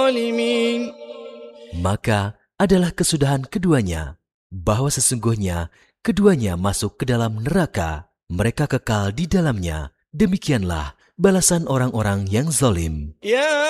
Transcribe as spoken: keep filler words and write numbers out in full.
الظالمين. Maka adalah kesudahan keduanya, bahwa sesungguhnya keduanya masuk ke dalam neraka, mereka kekal di dalamnya. Demikianlah balasan orang-orang yang zalim. Ya